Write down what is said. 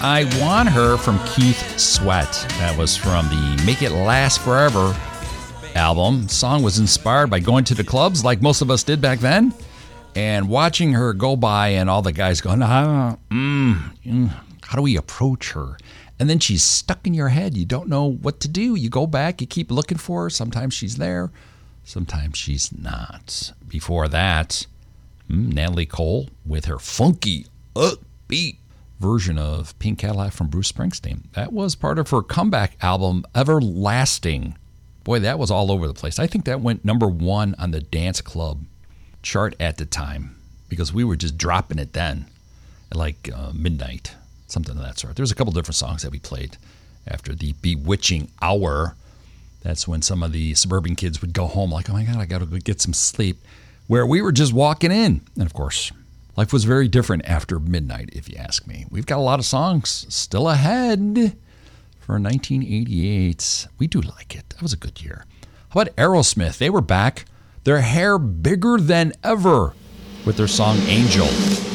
I Want Her from Keith Sweat. That was from the Make It Last Forever album. The song was inspired by going to the clubs like most of us did back then and watching her go by and all the guys going, how do we approach her? And then she's stuck in your head. You don't know what to do. You go back, you keep looking for her. Sometimes she's there, sometimes she's not. Before that, Natalie Cole with her funky, upbeat version of Pink Cadillac from Bruce Springsteen. That was part of her comeback album, Everlasting. Boy, that was all over the place. I think that went number 1 on the dance club chart at the time because we were just dropping it then at like midnight, something of that sort. There's a couple different songs that we played after the bewitching hour. That's when some of the suburban kids would go home like, oh my God, I got to go get some sleep, where we were just walking in. And of course, life was very different after midnight, if you ask me. We've got a lot of songs still ahead for 1988. We do like it. That was a good year. How about Aerosmith? They were back. Their hair bigger than ever with their song Angel.